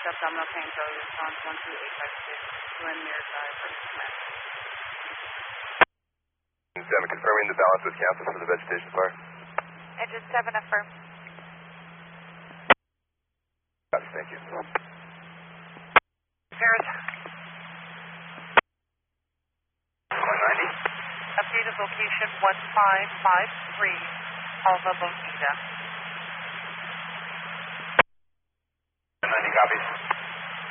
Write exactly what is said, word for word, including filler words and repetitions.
Abdominal pain failure response one two eight five six, Glen Mere Drive, Smith. seven, confirming the balance was canceled for the vegetation fire. Engine seven, affirm. Yes, thank you. Paris. one ninety. Updated location one five five three, Alma Bonita. one ninety copies.